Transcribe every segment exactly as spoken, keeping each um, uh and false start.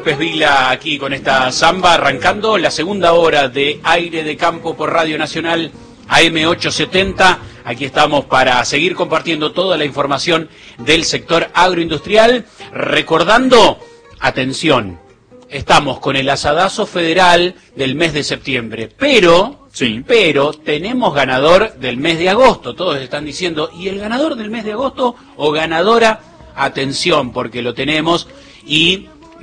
López Vila aquí con esta samba, arrancando la segunda hora de Aire de Campo por Radio Nacional A M ochocientos setenta. Aquí estamos para seguir compartiendo toda la información del sector agroindustrial. Recordando, atención, estamos con el asadazo federal del mes de septiembre, pero, sí. pero tenemos ganador del mes de agosto. Todos están diciendo, ¿y el ganador del mes de agosto o ganadora? Atención, porque lo tenemos y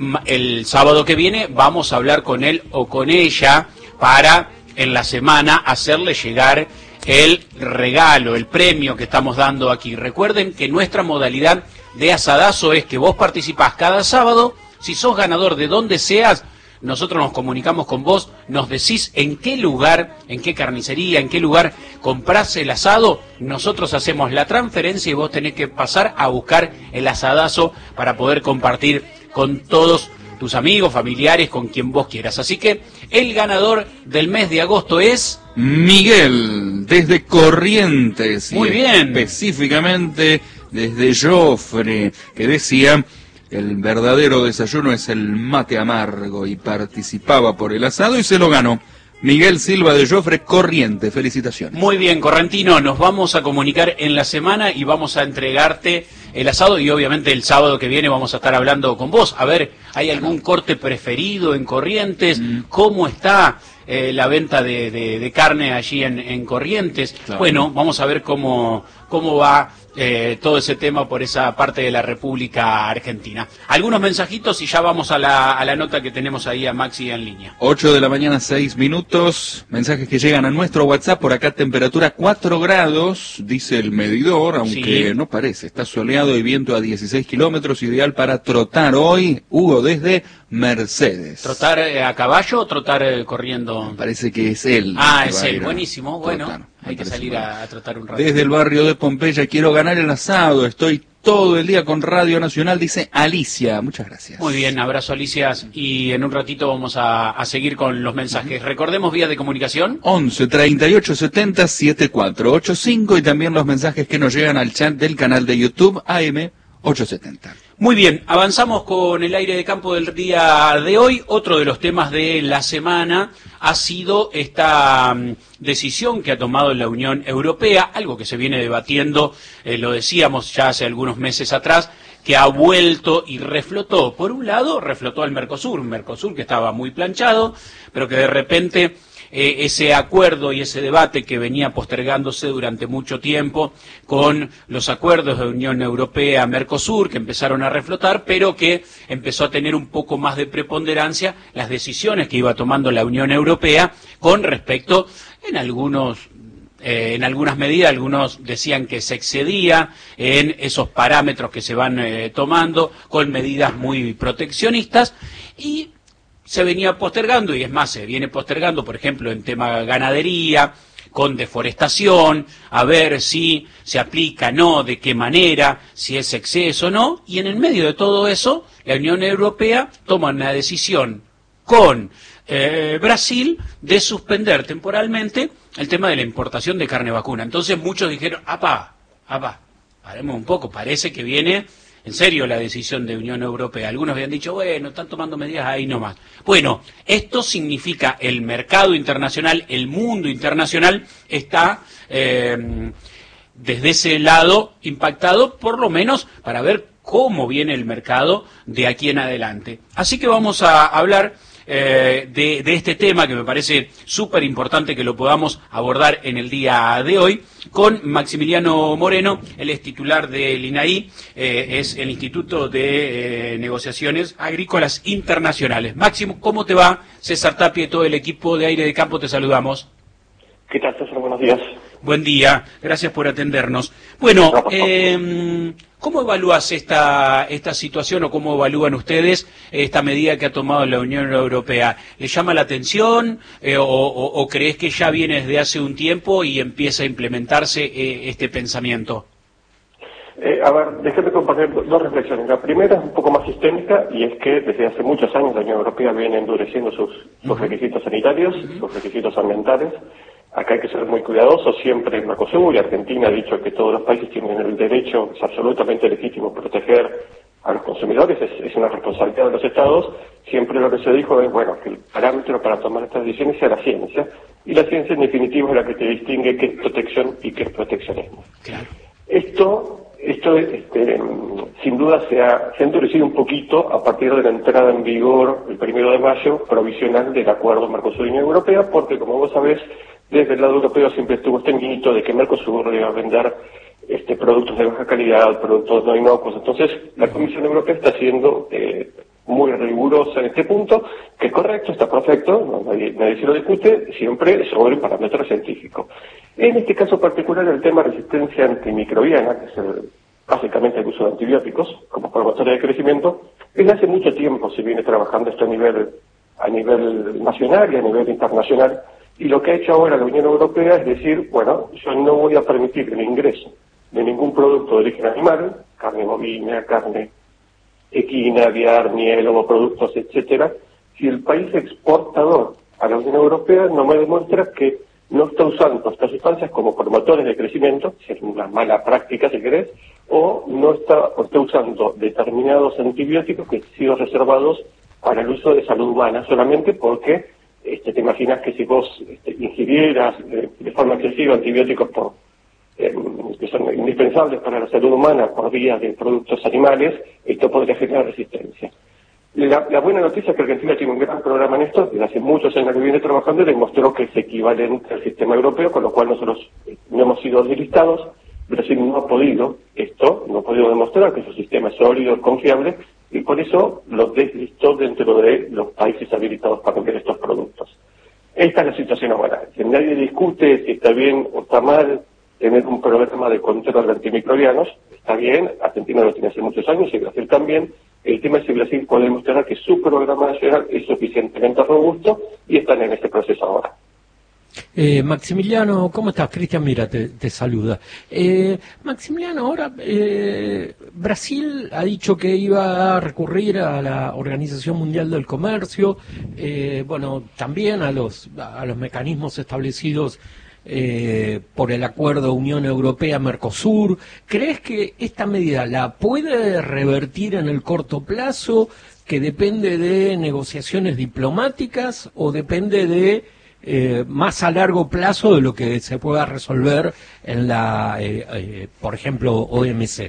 el sábado que viene vamos a hablar con él o con ella para en la semana hacerle llegar el regalo, el premio que estamos dando aquí. Recuerden que nuestra modalidad de asadazo es que vos participás cada sábado. Si sos ganador de donde seas, nosotros nos comunicamos con vos, nos decís en qué lugar, en qué carnicería, en qué lugar comprás el asado, nosotros hacemos la transferencia y vos tenés que pasar a buscar el asadazo para poder compartir con todos tus amigos, familiares, con quien vos quieras. Así que el ganador del mes de agosto es... Miguel, desde Corrientes. Muy bien. Específicamente desde Jofre, que decía... El verdadero desayuno es el mate amargo y participaba por el asado y se lo ganó. Miguel Silva de Jofre, Corrientes, felicitaciones. Muy bien, Correntino, nos vamos a comunicar en la semana y vamos a entregarte el asado y obviamente el sábado que viene vamos a estar hablando con vos. A ver, ¿hay algún corte preferido en Corrientes? Mm. ¿Cómo está eh, la venta de, de, de carne allí en, en Corrientes? Claro. Bueno, vamos a ver cómo, cómo va Eh, todo ese tema por esa parte de la República Argentina. Algunos mensajitos y ya vamos a la, a la nota que tenemos ahí a Maxi en línea. ocho de la mañana, seis minutos. Mensajes que llegan a nuestro WhatsApp. Por acá temperatura cuatro grados, dice el medidor, aunque sí. No parece. Está soleado y viento a dieciséis kilómetros, ideal para trotar hoy. Hugo desde Mercedes. ¿Trotar eh, a caballo o trotar eh, corriendo? Me parece que es él. Ah, es él, buenísimo, bueno. Trotar. Hay que salir a, a trotar un rato. Desde el barrio de Pompeya, quiero ganar el asado, estoy todo el día con Radio Nacional, dice Alicia. Muchas gracias. Muy bien, abrazo Alicia, y en un ratito vamos a, a seguir con los mensajes. Uh-huh. Recordemos vías de comunicación. once, treinta y ocho, setenta, setenta y cuatro ochenta y cinco y también los mensajes que nos llegan al chat del canal de YouTube A M ochocientos setenta. Muy bien, avanzamos con el aire de campo del día de hoy. Otro de los temas de la semana ha sido esta um, decisión que ha tomado la Unión Europea, algo que se viene debatiendo, eh, lo decíamos ya hace algunos meses atrás, que ha vuelto y reflotó. Por un lado, reflotó al Mercosur, un Mercosur que estaba muy planchado, pero que de repente... Eh, ese acuerdo y ese debate que venía postergándose durante mucho tiempo con los acuerdos de Unión Europea-Mercosur que empezaron a reflotar, pero que empezó a tener un poco más de preponderancia las decisiones que iba tomando la Unión Europea con respecto, en algunos eh, en algunas medidas, algunos decían que se excedía en esos parámetros que se van eh, tomando con medidas muy proteccionistas y se venía postergando, y es más, se viene postergando, por ejemplo, en tema ganadería, con deforestación, a ver si se aplica, no, de qué manera, si es exceso o no, y en el medio de todo eso, la Unión Europea toma una decisión con eh, Brasil de suspender temporalmente el tema de la importación de carne vacuna. Entonces muchos dijeron, apá, apá, paremos un poco, parece que viene... En serio la decisión de Unión Europea. Algunos habían dicho, bueno, están tomando medidas ahí nomás. Bueno, esto significa el mercado internacional, el mundo internacional está eh, desde ese lado impactado, por lo menos para ver cómo viene el mercado de aquí en adelante. Así que vamos a hablar eh, de, de este tema que me parece súper importante que lo podamos abordar en el día de hoy con Maximiliano Moreno. Él es titular del I N A I, eh, es el Instituto de eh, Negociaciones Agrícolas Internacionales. Máximo, ¿cómo te va? César Tapia y todo el equipo de Aire de Campo te saludamos. ¿Qué tal, César? Buenos días. Buen día, gracias por atendernos. Bueno, eh, ¿cómo evalúas esta, esta situación o cómo evalúan ustedes esta medida que ha tomado la Unión Europea? ¿Le llama la atención eh, o, o, o crees que ya viene desde hace un tiempo y empieza a implementarse eh, este pensamiento? Eh, a ver, déjame compartir dos reflexiones. La primera es un poco más sistémica y es que desde hace muchos años la Unión Europea viene endureciendo sus, sus uh-huh. requisitos sanitarios, uh-huh. sus requisitos ambientales. Acá hay que ser muy cuidadosos, siempre en Mercosur y Argentina ha dicho que todos los países tienen el derecho, es absolutamente legítimo proteger a los consumidores, es, es una responsabilidad de los estados. Siempre lo que se dijo es, bueno, que el parámetro para tomar estas decisiones sea la ciencia, y la ciencia en definitiva es la que te distingue qué es protección y qué es proteccionismo. Claro. Esto, esto este, sin duda se ha, se ha endurecido un poquito a partir de la entrada en vigor el primero de mayo provisional del acuerdo Mercosur-Unión Europea, porque como vos sabés, desde el lado europeo siempre estuvo este mito de que Mercosur le iba a vender este, productos de baja calidad, productos no inocuos. Entonces, la Comisión Europea está siendo eh, muy rigurosa en este punto, que es correcto, está perfecto, no, nadie, nadie se lo discute, siempre sobre el parámetro científico. En este caso particular, el tema de resistencia antimicrobiana, que es el, básicamente el uso de antibióticos como promotores de crecimiento, desde hace mucho tiempo se viene trabajando esto a nivel, a nivel nacional y a nivel internacional, y lo que ha hecho ahora la Unión Europea es decir, bueno, yo no voy a permitir el ingreso de ningún producto de origen animal, carne bovina, carne equina, aviar, miel, ovoproductos, etcétera, si el país exportador a la Unión Europea no me demuestra que no está usando estas sustancias como promotores de crecimiento, si es una mala práctica si querés, o no está, o está usando determinados antibióticos que han sido reservados para el uso de salud humana, solamente porque este, te imaginas que si vos este, ingirieras eh, de forma excesiva antibióticos por Eh, que son indispensables para la salud humana por vía de productos animales, esto podría generar resistencia. La, la buena noticia es que Argentina tiene un gran programa en esto, desde hace muchos años que viene trabajando y demostró que es equivalente al sistema europeo, con lo cual nosotros no hemos sido deslistados. Brasil no ha podido esto, no ha podido demostrar que su sistema es sólido, es confiable, y por eso lo deslistó dentro de los países habilitados para vender estos productos. Esta es la situación ahora. Si nadie discute si está bien o está mal tener un programa de control de antimicrobianos, está bien, Argentina lo tiene hace muchos años y Brasil también. El tema es si Brasil puede demostrar que su programa nacional es suficientemente robusto, y están en este proceso ahora. Eh, Maximiliano, ¿cómo estás? Cristian, mira, te, te saluda. Eh, Maximiliano, ahora eh, Brasil ha dicho que iba a recurrir a la Organización Mundial del Comercio, eh, bueno, también a los, a los mecanismos establecidos Eh, por el acuerdo Unión Europea-Mercosur. ¿Crees que esta medida la puede revertir en el corto plazo, que depende de negociaciones diplomáticas, o depende de eh, más a largo plazo de lo que se pueda resolver en la, eh, eh, por ejemplo, O M C?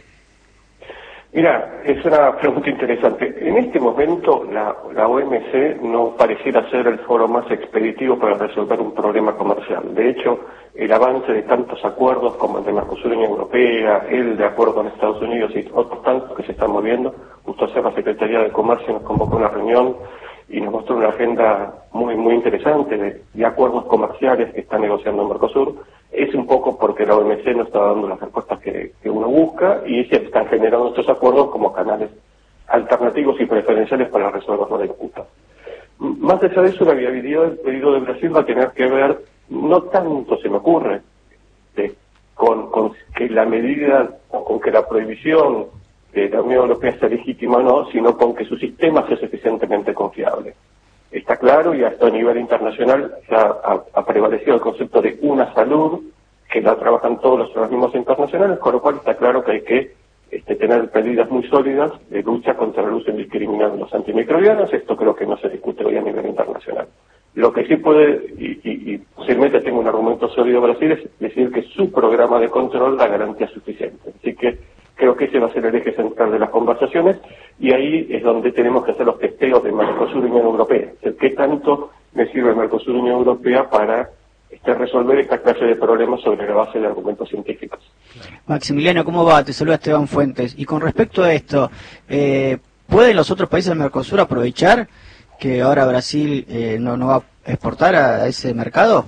Mira, es una pregunta interesante. En este momento la, la O M C no pareciera ser el foro más expeditivo para resolver un problema comercial. De hecho, el avance de tantos acuerdos como el de Mercosur y Unión Europea, el de acuerdo con Estados Unidos y otros tantos que se están moviendo, justo ayer la Secretaría de Comercio nos convocó a una reunión y nos mostró una agenda muy muy interesante de, de acuerdos comerciales que está negociando en Mercosur. Es un poco porque la O M C no está dando las respuestas que, que uno busca, y se están generando estos acuerdos como canales alternativos y preferenciales para resolver la disputa. Más allá de eso, la viabilidad del pedido de Brasil va a tener que ver, no tanto se me ocurre, de, con, con que la medida o con que la prohibición de la Unión Europea sea legítima o no, sino con que su sistema sea suficientemente confiable. Está claro, y hasta a nivel internacional ya ha, ha prevalecido el concepto de una salud, que la trabajan todos los organismos internacionales, con lo cual está claro que hay que este, tener medidas muy sólidas de lucha contra el uso indiscriminado de los antimicrobianos. Esto creo que no se discute hoy a nivel internacional. Lo que sí puede, y, y, y posiblemente tenga un argumento sólido Brasil, es decir que su programa de control da garantía suficiente. Así que creo que ese va a ser el eje central de las conversaciones, y ahí es donde tenemos que hacer los testeos de Mercosur y Unión Europea. O sea, ¿qué tanto me sirve Mercosur y Unión Europea para este, resolver esta clase de problemas sobre la base de argumentos científicos? Maximiliano, ¿cómo va? Te saluda Esteban Fuentes. Y con respecto a esto, eh, ¿pueden los otros países del Mercosur aprovechar que ahora Brasil eh, no, no va a exportar a, a ese mercado?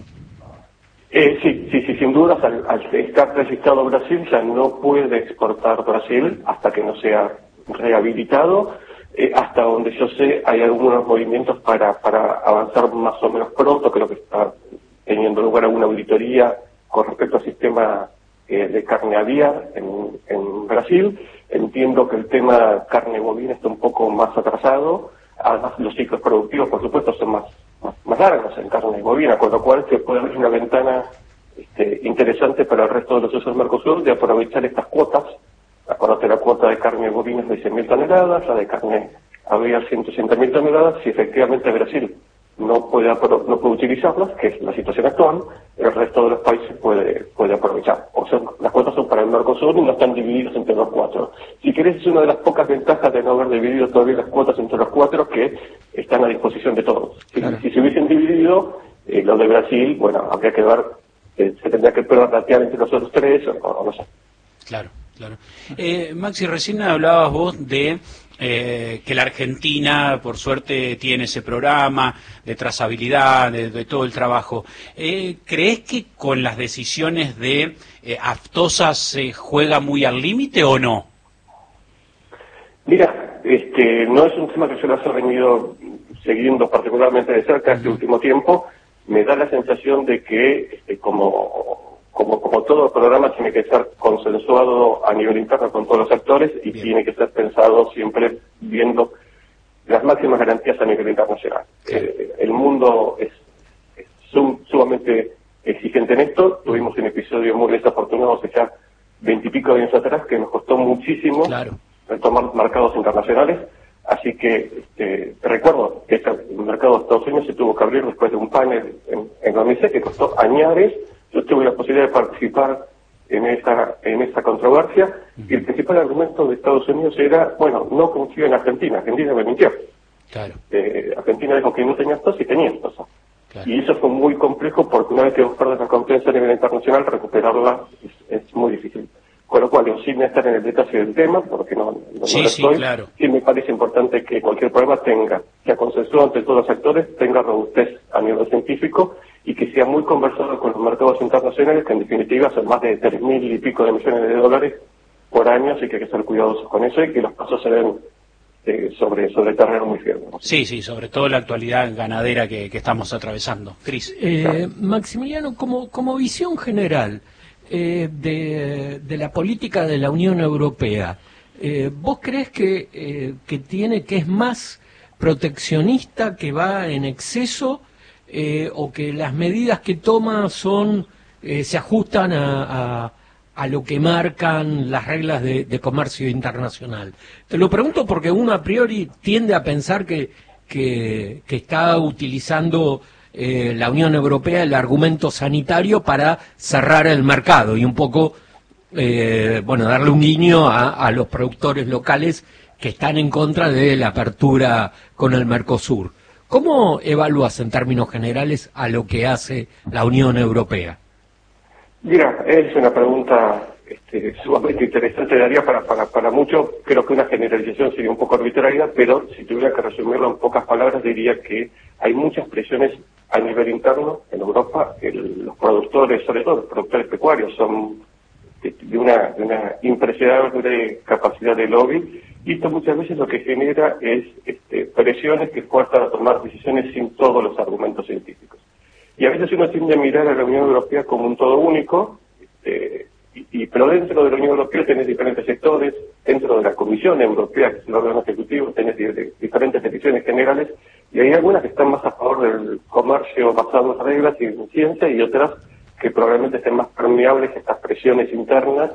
Eh, sí, sí, sí, sin dudas, al, al estar registrado Brasil ya no puede exportar Brasil hasta que no sea rehabilitado. Eh, hasta donde yo sé hay algunos movimientos para, para avanzar más o menos pronto. Creo que está teniendo lugar alguna auditoría con respecto al sistema eh, de carne aviar en, en Brasil. Entiendo que el tema carne bovina está un poco más atrasado. Además, los ciclos productivos, por supuesto, son más Más, más largos en carne bovina, con lo cual se puede abrir una ventana este, interesante para el resto de los usos del Mercosur de aprovechar estas cuotas acordate la cuota de carne bovina es de cien mil toneladas, la de carne aviar ciento ochenta mil toneladas, si efectivamente Brasil no puede, no puede utilizarlas, que es la situación actual, el resto de los países puede, puede aprovechar. O sea, las cuotas son para el Mercosur y no están divididas entre los cuatro. Si querés, es una de las pocas ventajas de no haber dividido todavía las cuotas entre los cuatro, que están a disposición de todos. Si, claro. si se hubiesen dividido, eh, lo de Brasil, bueno, habría que ver, eh, se tendría que prorratear entre los otros tres, o, o no sé. Claro, claro. Eh, Maxi, recién hablabas vos de eh, que la Argentina, por suerte, tiene ese programa de trazabilidad, de, de todo el trabajo. Eh, ¿Crees que con las decisiones de eh, Aftosa se juega muy al límite o no? Mira, este, no es un tema que yo las he venido siguiendo particularmente de cerca este último tiempo. Me da la sensación de que, este, como... Como, como todo programa tiene que ser consensuado a nivel interno con todos los actores y Bien. tiene que ser pensado siempre viendo las máximas garantías a nivel internacional. Sí. Eh, el mundo es, es sum, sumamente exigente en esto. Tuvimos un episodio muy desafortunado hace ya veintipico años atrás que nos costó muchísimo claro. retomar mercados internacionales. Así que este, te recuerdo que este, el mercado de Estados Unidos se tuvo que abrir después de un panel en, en la O M C que costó añares. Yo tuve la posibilidad de participar en esa en esa controversia uh-huh. y el principal argumento de Estados Unidos era, bueno, no confío en Argentina, Argentina me mintió. Claro. Eh, Argentina dijo que no tenía estos y tenía estos. Claro. Y eso fue muy complejo porque una vez que vos perdes la confianza a nivel internacional, recuperarla es, es muy difícil. Con lo cual, yo sin estar en el detalle del tema, porque no, no, sí, no lo estoy, sí, claro. sí me parece importante que cualquier programa tenga, sea consensuado entre todos los actores, tenga robustez a nivel científico y que sea muy conversado con los mercados internacionales, que en definitiva son más de tres mil y pico de millones de dólares por año, así que hay que ser cuidadosos con eso y que los pasos se den eh, sobre, sobre terreno muy firme. Sí, sí, sobre todo la actualidad ganadera que, que estamos atravesando. Cris. Eh, Maximiliano, como, como visión general, Eh, de, de la política de la Unión Europea, eh, ¿vos crees que, eh, que tiene que es más proteccionista, que va en exceso, eh, o que las medidas que toma son eh, se ajustan a, a, a lo que marcan las reglas de, de comercio internacional? Te lo pregunto porque uno a priori tiende a pensar que, que, que está utilizando Eh, la Unión Europea el argumento sanitario para cerrar el mercado y un poco, eh, bueno, darle un guiño a, a los productores locales que están en contra de la apertura con el Mercosur. ¿Cómo evalúas en términos generales a lo que hace la Unión Europea? Mira, es una pregunta este, sumamente interesante, daría para, para, para mucho. Creo que una generalización sería un poco arbitraria, pero si tuviera que resumirlo en pocas palabras, diría que hay muchas presiones a nivel interno en Europa. El, los productores, sobre todo los productores pecuarios, son de, de, una, de una impresionante capacidad de lobby, y esto muchas veces lo que genera es este, presiones que fuerzan a tomar decisiones sin todos los argumentos científicos. Y a veces uno tiende a mirar a la Unión Europea como un todo único, este, y, y, pero dentro de la Unión Europea tenés diferentes sectores, dentro de la Comisión Europea, que es el órgano ejecutivo, tenés de, de, diferentes decisiones generales, y hay algunas que están más a favor del comercio basado en reglas y en ciencia, y otras que probablemente estén más permeables a estas presiones internas.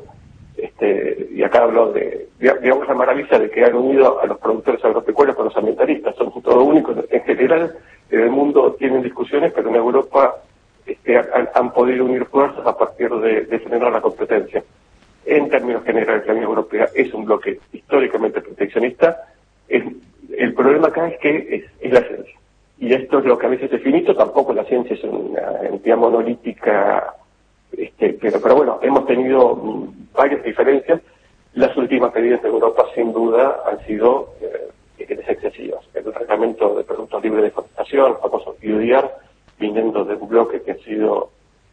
Este, y acá hablo de, digamos, la maravilla de que han unido a los productores agropecuarios con los ambientalistas. Son todo único. En general, en el mundo tienen discusiones, pero en Europa este, han, han podido unir fuerzas a partir de, de frenar la competencia. En términos generales, la Unión Europea es un bloque históricamente proteccionista. Es, el problema acá es que es, es la ciencia. Y esto es lo que a veces es finito. Tampoco la ciencia es una entidad monolítica. Este, pero, pero bueno, hemos tenido mm, varias diferencias. Las últimas medidas de Europa, sin duda, han sido eh, excesivas. El reglamento de productos libres de deforestación, el famoso U D R, viniendo de un bloque que ha sido,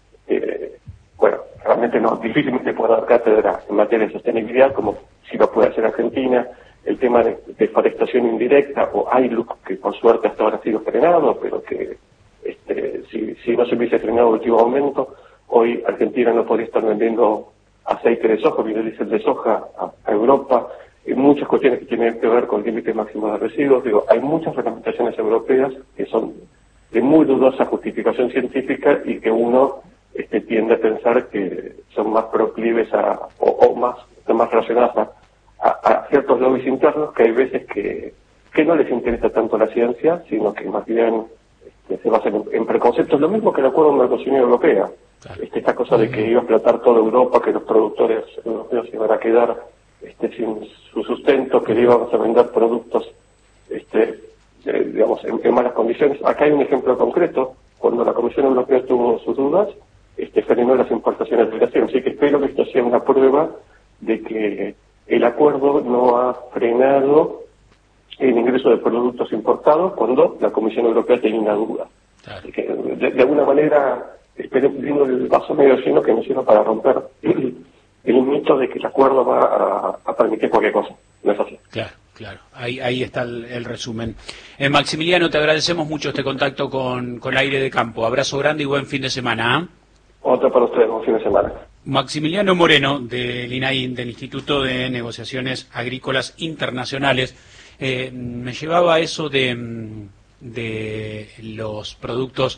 eh, bueno, realmente no, difícilmente puede dar cátedra en materia de sostenibilidad, como si lo puede hacer Argentina. El tema de deforestación indirecta, o I L U C, que por suerte hasta ahora ha sido frenado, pero que este, si, si no se hubiese frenado el último momento, hoy Argentina no podría estar vendiendo aceite de soja, biodiesel de soja a, a Europa, y muchas cuestiones que tienen que ver con límites máximos de residuos. Digo, hay muchas reglamentaciones europeas que son de muy dudosa justificación científica y que uno este, tiende a pensar que son más proclives a, o, o más, más relacionadas a, a, a ciertos lobbies internos que hay veces que, que no les interesa tanto la ciencia, sino que más bien este, se basan en, en preconceptos, lo mismo que el acuerdo de la Unión Europea. Claro. Este, esta cosa de que iba a explotar toda Europa, que los productores europeos iban a quedar este, sin su sustento, que le íbamos a vender productos este, eh, digamos, en, en malas condiciones. Acá hay un ejemplo concreto. Cuando la Comisión Europea tuvo sus dudas, este, frenó las importaciones de Brasil. Así que espero que esto sea una prueba de que el acuerdo no ha frenado el ingreso de productos importados cuando la Comisión Europea tenía una duda. Claro. Así que, de, de alguna manera, espero, viendo el vaso medio lleno, que me sirva para romper el, el mito de que el acuerdo va a, a permitir cualquier cosa. No es así. Claro. Claro, ahí, ahí está el, el resumen. Eh, Maximiliano, te agradecemos mucho este contacto con, con Aire de Campo. Abrazo grande y buen fin de semana. ¿eh? Otro para ustedes, buen fin de semana. Maximiliano Moreno, del INAIN, del Instituto de Negociaciones Agrícolas Internacionales. Eh, me llevaba eso de, de los productos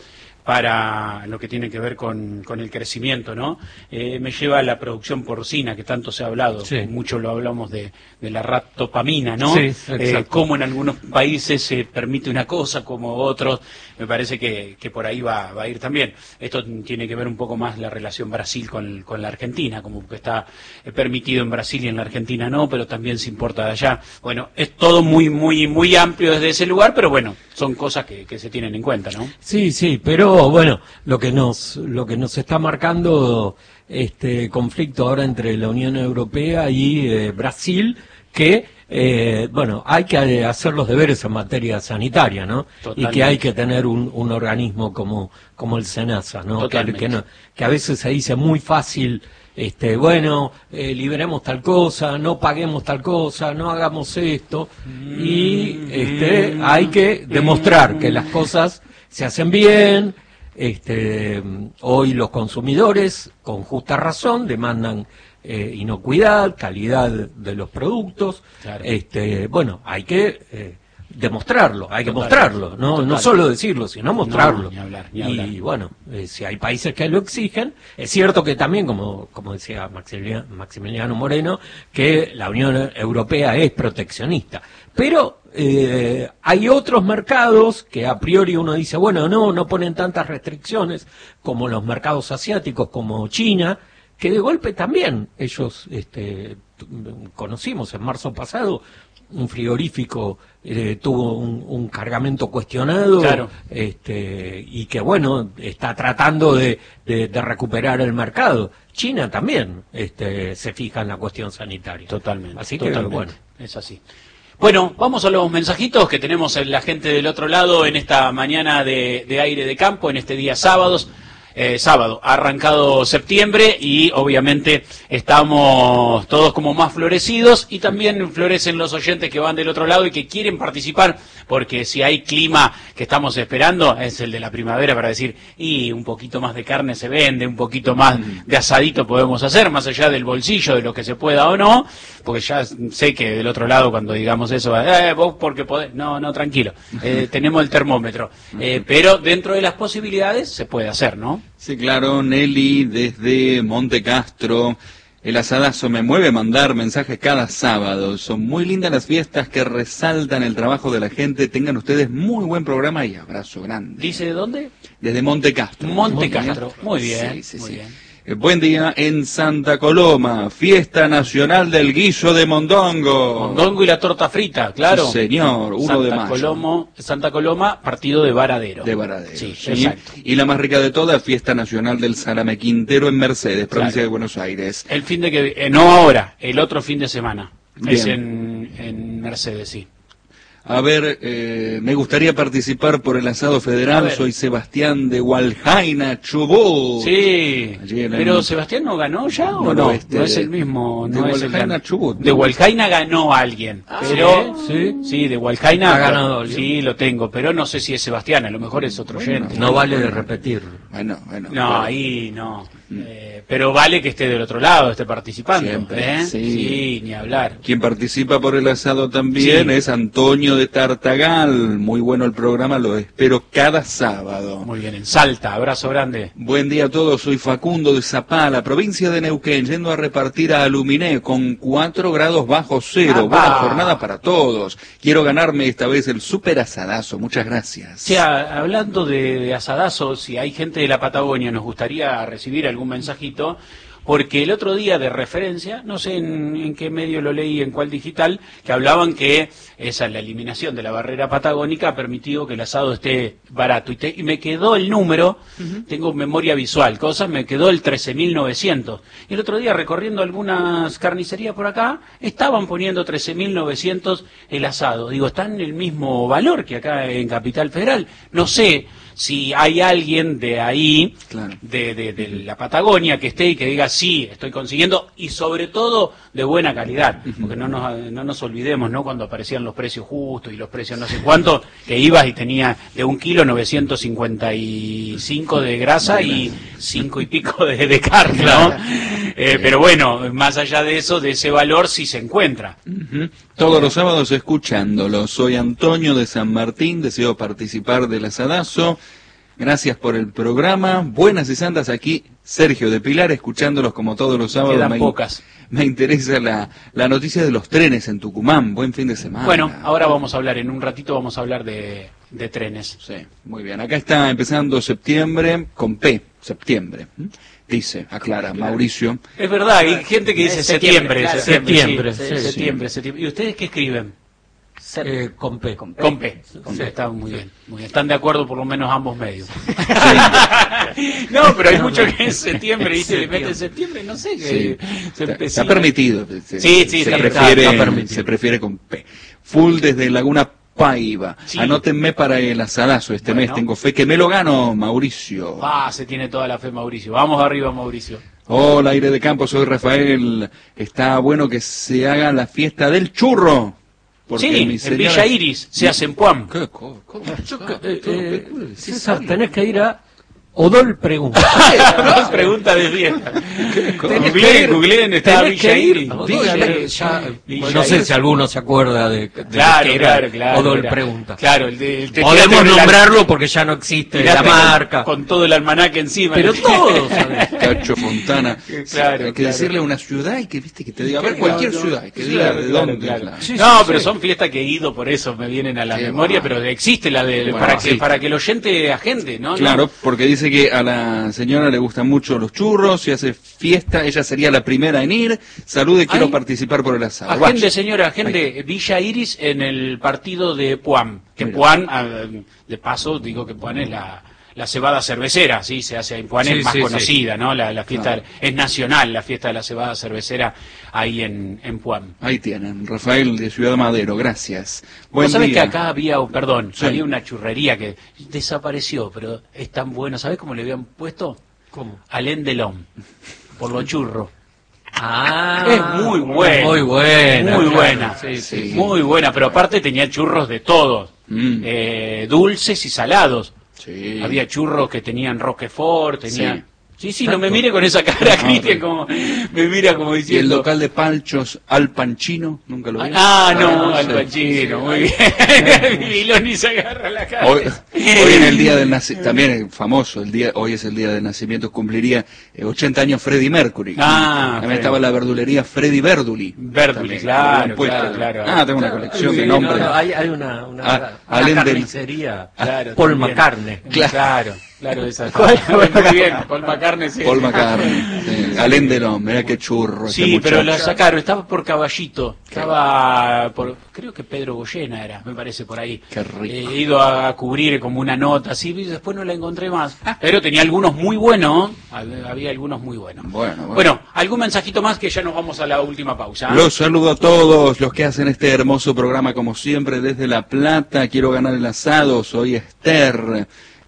para lo que tiene que ver con, con el crecimiento, ¿no? Eh, me lleva a la producción porcina, que tanto se ha hablado, sí. Mucho lo hablamos de, de la raptopamina, ¿no? Sí, eh, cómo en algunos países se permite una cosa, como otros, me parece que, que por ahí va, va a ir también. Esto tiene que ver un poco más la relación Brasil con, con la Argentina, como que está permitido en Brasil y en la Argentina no, pero también se importa de allá. Bueno, es todo muy, muy, muy amplio desde ese lugar, pero bueno, son cosas que, que se tienen en cuenta, ¿no? Sí, sí, pero bueno, lo que nos lo que nos está marcando este conflicto ahora entre la Unión Europea y eh, Brasil, que eh, bueno, hay que hacer los deberes en materia sanitaria, ¿no? Totalmente. Y que hay que tener un, un organismo como como el SENASA, ¿no? Que, que no, que a veces se dice muy fácil, este, bueno, eh, liberemos tal cosa, no paguemos tal cosa, no hagamos esto, mm, y este, mm, hay que demostrar mm, que las cosas se hacen bien. Este, hoy los consumidores, con justa razón, demandan eh, inocuidad, calidad de los productos. Claro. Este, bueno, hay que eh, demostrarlo, hay que Total. mostrarlo, no Total. no solo decirlo, sino mostrarlo. No, ni hablar, ni hablar. Y bueno, eh, si hay países que lo exigen, es cierto que también, como como decía Maximiliano, Maximiliano Moreno, que la Unión Europea es proteccionista, pero eh, hay otros mercados que a priori uno dice, bueno, no, no ponen tantas restricciones, como los mercados asiáticos, como China, que de golpe también ellos, este, conocimos en marzo pasado, un frigorífico eh, tuvo un, un cargamento cuestionado, claro. este, y que bueno, está tratando de, de, de recuperar el mercado. China también este, se fija en la cuestión sanitaria. Totalmente. Así que totalmente. bueno, es así. Bueno, vamos a los mensajitos que tenemos en la gente del otro lado en esta mañana de, de Aire de Campo, en este día sábados. Eh, sábado, ha arrancado septiembre y obviamente estamos todos como más florecidos, y también florecen los oyentes que van del otro lado y que quieren participar, porque si hay clima que estamos esperando es el de la primavera, para decir, y un poquito más de carne se vende, un poquito más de asadito podemos hacer, más allá del bolsillo, de lo que se pueda o no, porque ya sé que del otro lado cuando digamos eso, eh, vos porque podés, no, no, tranquilo, eh, tenemos el termómetro, eh, pero dentro de las posibilidades se puede hacer, ¿no? Sí, claro, Nelly desde Monte Castro. El asadazo me mueve a mandar mensajes cada sábado. Son muy lindas las fiestas que resaltan el trabajo de la gente. Tengan ustedes muy buen programa y abrazo grande. ¿Dice de dónde? Desde Monte Castro. Monte Castro, muy bien, sí, sí, muy sí. bien. Eh, buen día en Santa Coloma, fiesta nacional del guiso de mondongo. Mondongo y la torta frita, claro. Sí, señor, uno Santa de mayo. Colomo, Santa Coloma, partido de Varadero. De Varadero, sí, sí. Exacto. Y la más rica de todas, fiesta nacional del Salame Quintero en Mercedes, provincia claro. de Buenos Aires. El fin de que, eh, no ahora, el otro fin de semana. Bien. Es en, en Mercedes, sí. A ver, eh, me gustaría participar por el asado federal. Soy Sebastián de Hualjaina, Chubut. Sí, pero el... ¿Sebastián no ganó ya o no? No, este, no es el mismo. De no Hualjaina, Chubut. De Hualjaina ganó alguien. Ah, pero ¿sí? Sí, de Hualjaina ha ganado alguien. Sí, lo tengo, pero no sé si es Sebastián, a lo mejor es otro bueno, oyente. No vale de repetir. Bueno, bueno. No, pero... ahí no. Eh, pero vale que esté del otro lado, esté participando. Siempre, ¿eh? sí. Sí, ni hablar. Quien participa por el asado también Sí. es Antonio de Tartagal. Muy bueno el programa, lo espero cada sábado. Muy bien, en Salta, abrazo grande. Buen día a todos, soy Facundo de Zapala, provincia de Neuquén, yendo a repartir a Aluminé con cuatro grados bajo cero. ¡Apa! Buena jornada para todos. Quiero ganarme esta vez el super asadazo. Muchas gracias. O sea, hablando de, de asadazos, si hay gente de la Patagonia, nos gustaría recibir algún mensajito, porque el otro día de referencia, no sé en, en qué medio lo leí, en cuál digital, que hablaban que esa la eliminación de la barrera patagónica ha permitido que el asado esté barato. Y, te, y me quedó el número, uh-huh. Tengo memoria visual, cosas, me quedó el trece mil novecientos. Y el otro día recorriendo algunas carnicerías por acá, estaban poniendo trece mil novecientos el asado. Digo, están en el mismo valor que acá en Capital Federal. No sé si hay alguien de ahí, claro. de, de, de la Patagonia, que esté y que diga, sí, estoy consiguiendo, y sobre todo de buena calidad, porque no nos, no nos olvidemos, ¿no? Cuando aparecían los precios justos y los precios no sé cuánto, que ibas y tenía de un kilo novecientos cincuenta y cinco de grasa y cinco y pico de, de carne, ¿no? Eh, pero bueno, más allá de eso, de ese valor sí se encuentra. Uh-huh. Todos los sábados escuchándolo. Soy Antonio de San Martín, deseo participar del asadazo. Gracias por el programa. Buenas y santas, aquí Sergio de Pilar, escuchándolos como todos los sábados. Quedan me, pocas. Me interesa la, la noticia de los trenes en Tucumán. Buen fin de semana. Bueno, ahora vamos a hablar, en un ratito vamos a hablar de, de trenes. Sí, muy bien. Acá está empezando septiembre con P, septiembre. Dice, aclara, claro. Mauricio. Es verdad, hay gente que dice es septiembre, septiembre, septiembre, septiembre, sí, sí, sí. septiembre, septiembre. ¿Y ustedes qué escriben? Eh, con P. Con P. Con P. Con Sí. P. Está muy bien, muy bien. Están de acuerdo por lo menos ambos medios. No, pero hay mucho que es septiembre, ¿viste? Le meten septiembre, no sé. Que Sí. se Está, empecina. está permitido. Se, Sí, sí, se, está- prefiere, está permitido. se prefiere con P. Full desde Laguna Paiva. Sí. Anótenme para el asadazo este Bueno. mes. Tengo fe que me lo gano, Mauricio. Ah, se tiene toda la fe, Mauricio. Vamos arriba, Mauricio. Hola, aire de campo, soy Rafael. Está bueno que se haga la fiesta del churro. Porque Sí, mi en señora- Villa Iris se hace en Puam. ¿Qué? ¿Cómo? ¿Cómo? Eh, eh, César, tenés que ir a Odol Pregunta. No, pregunta de fiesta. Tenés que Googleen, ir- googleen, está tenés Villa que ir- Iris. Dígale, ya- Villa no sé Iris. si alguno se acuerda de, de Claro, que era claro, claro. Odol era. Pregunta. Claro, el de, el te- Podemos tirate con el- nombrarlo porque ya no existe la tirate con- marca. Con todo el almanaque encima. Pero todos, ¿sabes? Cacho Fontana. Claro, hay que claro. decirle una ciudad y que viste que te diga, a ver, Claro, cualquier claro. ciudad, y que Sí, diga claro, de claro, dónde. claro. claro. Sí, No, sí, pero sí. son fiestas que he ido, por eso me vienen a la Sí, memoria, bueno. pero existe la de, Bueno, para, que, sí. para que el oyente agende, ¿no? Claro, ¿No? porque dice que a la señora le gustan mucho los churros, si hace fiesta, ella sería la primera en ir. Salude, quiero Ay. participar por el asado. Agende, Vaya. señora, agende Villa Iris en el partido de Puam. Que Mira. Puam, ah, de paso, digo que Puam es la, la cebada cervecera, ¿sí? Se hace en Puam, Sí, es más sí, conocida, ¿no? La, la fiesta Claro. es nacional, la fiesta de la cebada cervecera ahí en, en Puam. Ahí tienen, Rafael de Ciudad Madero, gracias. Buen Vos sabés que día. acá había, oh, perdón, Sí. había una churrería que desapareció, pero es tan bueno. ¿Sabés cómo le habían puesto? ¿Cómo? Alain Delon, por lo churro. Ah, Es muy buena. Muy buena. Muy claro, buena. sí, sí. Sí. Muy buena, pero aparte tenía churros de todos. Mm. Eh, dulces y salados. Sí. Había churros que tenían Roquefort, tenían... Sí. Sí, sí, no me mire con esa cara, No, Cristian, pero- como me mira como Y el diciendo... local de Panchos Al Panchino, nunca lo vi. Ah, no, Ah, al sí. Pacino, muy bien. Viloni se agarra la cara. Hoy, hoy en el día del nacimiento, también es famoso, el día, hoy es el día del nacimiento, cumpliría eh, ochenta años Freddie Mercury. Ah, También Freddie. estaba la verdulería Freddy Verduli. Verduli, También, claro, bien puesto. claro, claro. Ah, tengo una colección Sí, de no, nombres. no, hay, hay una, una, Ah, una Alain Delon. carnicería, Claro, Paul también. McCartney. Claro, claro, esa. ¿Cuál? Muy bien, Paul McCartney, sí. Paul McCartney. Sí, Alain Delon, mirá qué churro. Sí, este pero la muchacho. sacaron, estaba por Caballito, estaba por, creo que Pedro Goyena era, me parece por ahí. Qué rico. Eh, He ido a cubrir como una nota, así, y después no la encontré más. Pero tenía algunos muy buenos, hab- había algunos muy buenos. Bueno, bueno. Bueno, algún mensajito más que ya nos vamos a la última pausa. ¿eh? Los saludo a todos los que hacen este hermoso programa como siempre desde La Plata. Quiero ganar el asado, soy Esther.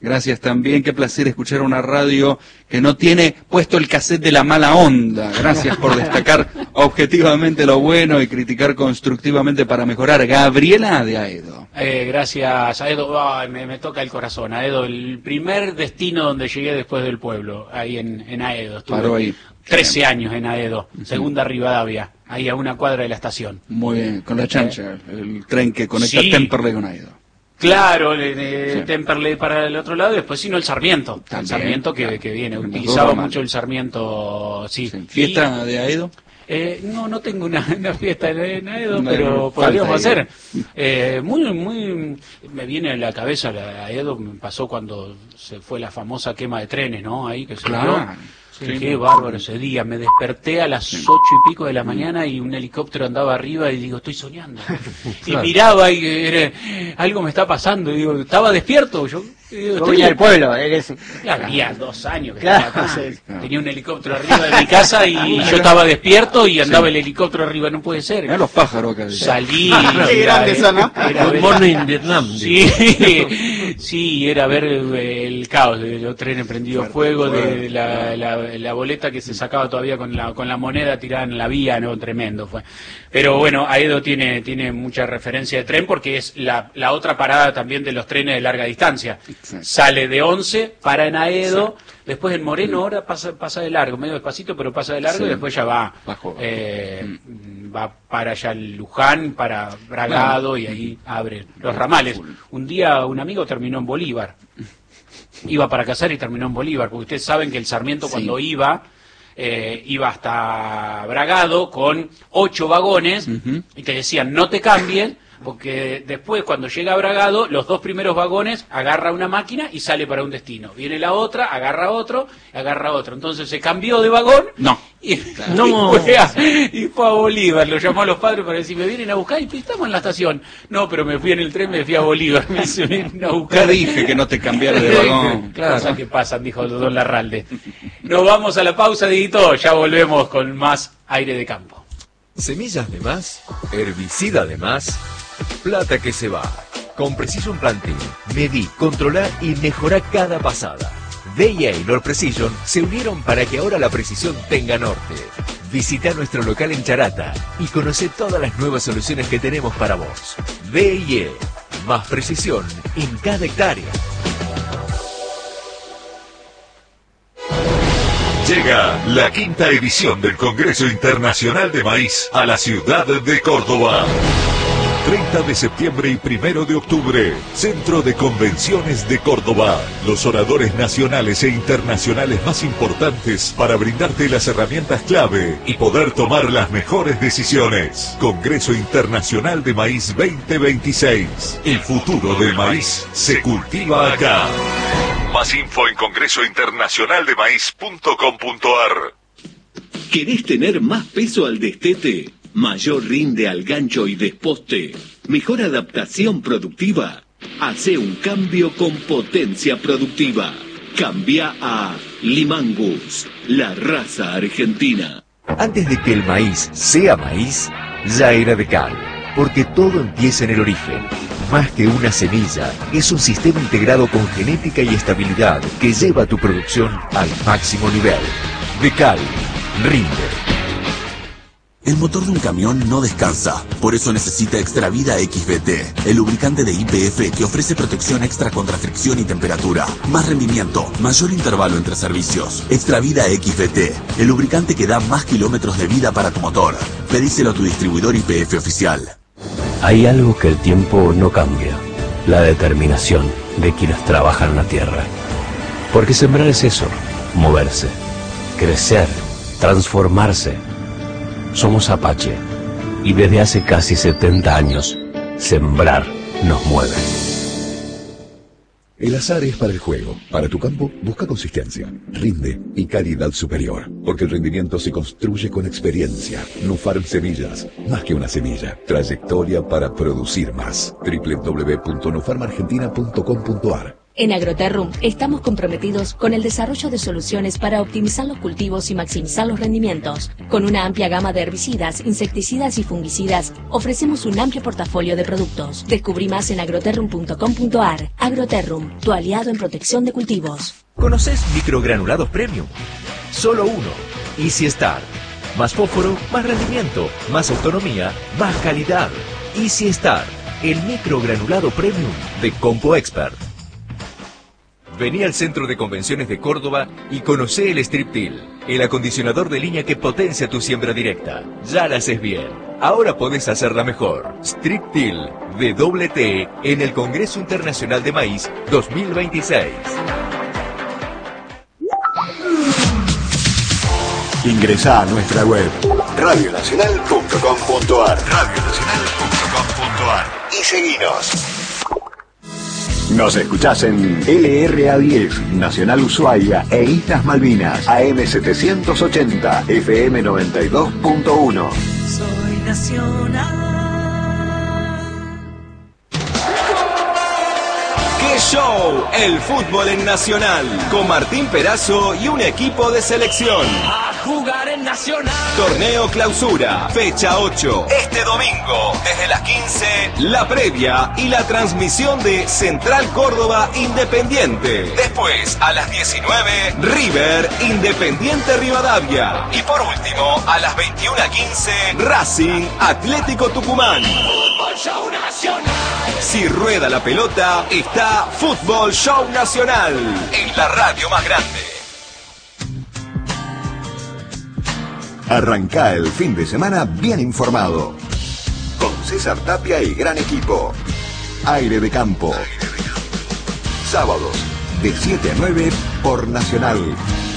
Gracias también, qué placer escuchar una radio que no tiene puesto el cassette de la mala onda. Gracias por destacar objetivamente lo bueno y criticar constructivamente para mejorar. Gabriela de Aedo. Eh, gracias, Aedo. Ay, me, me toca el corazón. Aedo, el primer destino donde llegué después del pueblo, ahí en, en Aedo. Estuve Paró ahí. trece años en Aedo, segunda Rivadavia, ahí a una cuadra de la estación. Muy bien, con la chancha, el tren que conecta Sí. Temperley con Aedo. Claro, el, el Sí. Temperley para el otro lado y después sino el Sarmiento. También, el Sarmiento que, claro. que viene, Los dos utilizaba ramales. mucho el Sarmiento, sí. Sí. Y- ¿Fiesta de Aedo? Eh, no, no tengo una, una fiesta en Aedo, No, pero no, podríamos falta hacer. Eh, muy, muy, me viene a la cabeza la Aedo, me pasó cuando se fue la famosa quema de trenes, ¿no? Ahí que se Claro. dio. Sí. Qué bárbaro ese día, me desperté a las ocho y pico de la mañana y un helicóptero andaba arriba y digo, estoy soñando. Y miraba y era, algo me está pasando, y digo, estaba despierto, yo digo, Vos venía del pueblo, eres... Claro, había dos años que Claro, estaba acá. sí. Tenía un helicóptero arriba de mi casa y yo estaba despierto y andaba el helicóptero arriba, no puede ser. Mirá los pájaros acá. Salí. Qué era- grandes son, ¿no? era Good ver- morning Vietnam. Sí, sí, era ver eh, el caos de los trenes prendidos fuego, de la, la, la boleta que se sacaba todavía con la con la moneda tirada en la vía, no, tremendo fue. Pero bueno, Aedo tiene tiene mucha referencia de tren porque es la, la otra parada también de los trenes de larga distancia. Exacto. Sale de Once, para en Aedo, después en Moreno ahora pasa pasa de largo, medio despacito, pero pasa de largo Sí. y después ya va Bajo. eh, va para allá Luján, para Bragado y ahí abre los ramales. Un día un amigo terminó en Bolívar. Iba para Casares y terminó en Bolívar, porque ustedes saben que el Sarmiento Sí. cuando iba, eh, iba hasta Bragado con ocho vagones Ujú. y te decían no te cambien, porque después cuando llega a Bragado, los dos primeros vagones agarra una máquina y sale para un destino. Viene la otra, agarra otro, agarra otro. Entonces se cambió de vagón No. y, No. y fue a, y fue a Bolívar. Lo llamó a los padres para decir, me vienen a buscar y estamos en la estación. No, pero me fui en el tren, me fui a Bolívar. Me dice, me vienen a Ya buscar. dije que no te cambiara de vagón. Claro. Cosas que pasan, dijo Don Larralde. Nos vamos a la pausa, Dieguito. Ya volvemos con más aire de campo. Semillas de más, herbicida de más, plata que se va. Con Precision Planting, medí, controlá y mejorá cada pasada. D I A y Lord Precision se unieron para que ahora la precisión tenga norte. Visita nuestro local en Charata y conoce todas las nuevas soluciones que tenemos para vos. D I A, más precisión en cada hectárea. Llega la quinta edición del Congreso Internacional de Maíz a la ciudad de Córdoba. treinta de septiembre y primero de octubre, Centro de Convenciones de Córdoba. Los oradores nacionales e internacionales más importantes para brindarte las herramientas clave y poder tomar las mejores decisiones. Congreso Internacional de Maíz veinte veintiséis. El futuro del maíz se cultiva acá. Más info en congreso internacional de maíz punto com punto ar. ¿Querés tener más peso al destete? ¿Mayor rinde al gancho y desposte? ¿Mejor adaptación productiva? Hace un cambio con potencia productiva. Cambia a Limangus, la raza argentina. Antes de que el maíz sea maíz, ya era Decal, porque todo empieza en el origen. Más que una semilla, es un sistema integrado con genética y estabilidad que lleva tu producción al máximo nivel. Decal, rinde. El motor de un camión no descansa, por eso necesita Extravida X V T, el lubricante de Y P F que ofrece protección extra contra fricción y temperatura, más rendimiento, mayor intervalo entre servicios. Extravida X V T, el lubricante que da más kilómetros de vida para tu motor. Pedíselo a tu distribuidor Y P F oficial. Hay algo que el tiempo no cambia, la determinación de quienes trabajan la tierra. Porque sembrar es eso, moverse, crecer, transformarse. Somos Apache y desde hace casi setenta años, sembrar nos mueve. El azar es para el juego. Para tu campo, busca consistencia, rinde y calidad superior. Porque el rendimiento se construye con experiencia. Nufarm Semillas, más que una semilla. Trayectoria para producir más. doble u doble u doble u punto nufarm argentina punto com punto ar. En Agroterrum estamos comprometidos con el desarrollo de soluciones para optimizar los cultivos y maximizar los rendimientos. Con una amplia gama de herbicidas, insecticidas y fungicidas, ofrecemos un amplio portafolio de productos. Descubrí más en agroterrum punto com punto ar. Agroterrum, tu aliado en protección de cultivos. ¿Conoces microgranulados premium? Solo uno. Easy Start. Más fósforo, más rendimiento, más autonomía, más calidad. Easy Start, el microgranulado premium de Compo Expert. Vení al Centro de Convenciones de Córdoba y conocé el Strip Till, el acondicionador de línea que potencia tu siembra directa. Ya la haces bien, ahora podés hacerla mejor. Strip Till de doble T en el Congreso Internacional de Maíz dos mil veintiséis. Ingresá a nuestra web radio nacional punto com punto ar radio nacional punto com punto ar y seguinos. Nos escuchás en L R A diez, Nacional Ushuaia e Islas Malvinas, A M setecientos ochenta, F M noventa y dos punto uno. Soy nacional. ¡Qué show! El fútbol en Nacional, con Martín Perazo y un equipo de selección. A jugar en Nacional. Torneo Clausura, fecha ocho. Este domingo, desde las quince, la previa y la transmisión de Central Córdoba Independiente. Después, a las diecinueve, River Independiente Rivadavia. Y por último, a las veintiuna quince, Racing Atlético Tucumán. Fútbol Show Nacional. Si rueda la pelota, está Fútbol Show Nacional, en la radio más grande. Arrancá el fin de semana bien informado. Con César Tapia y gran equipo. Aire de campo. Sábados, de siete a nueve por Nacional.